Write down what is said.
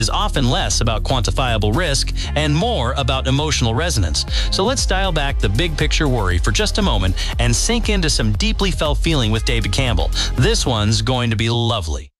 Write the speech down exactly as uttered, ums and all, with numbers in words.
is often less about quantifiable risk and more about emotional resonance. So let's dial back the big picture worry for just a moment and sink into some deeply felt feeling with David Campbell. This one's going to be lovely.